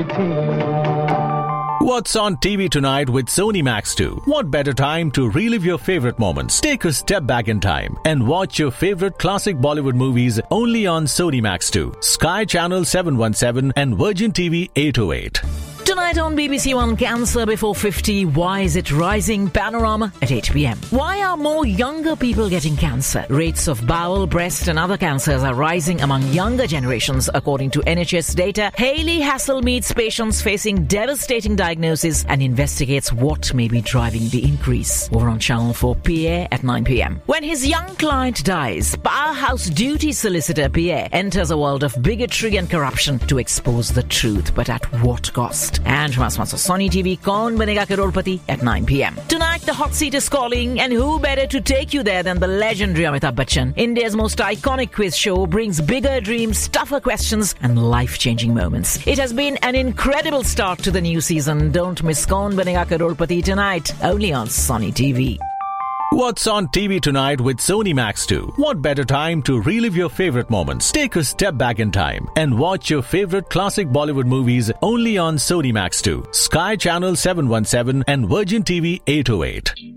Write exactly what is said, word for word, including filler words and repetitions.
What's on T V tonight with Sony Max two? What better time to relive your favorite moments? Take a step back in time and watch your favorite classic Bollywood movies only on Sony Max two, Sky Channel seven one seven and Virgin T V eight oh eight. Tonight on B B C One, cancer before fifty. Why is it rising? Panorama at eight p.m. Why are more younger people getting cancer? Rates of bowel, breast and other cancers are rising among younger generations, according to N H S data. Hayley Hassel meets patients facing devastating diagnosis and investigates what may be driving the increase. Over on Channel four P A at nine p.m. When his young client dies, powerhouse duty solicitor P A enters a world of bigotry and corruption to expose the truth, but at what cost? And from our sponsor Sony T V, Kaun Banega Crorepati at nine p.m. Tonight, the hot seat is calling, and who better to take you there than the legendary Amitabh Bachchan? India's most iconic quiz show brings bigger dreams, tougher questions, and life-changing moments. It has been an incredible start to the new season. Don't miss Kaun Banega Crorepati tonight, only on Sony T V. What's on T V tonight with Sony Max two? What better time to relive your favorite moments? Take a step back in time and watch your favorite classic Bollywood movies only on Sony Max two, Sky Channel seven one seven and Virgin T V eight oh eight.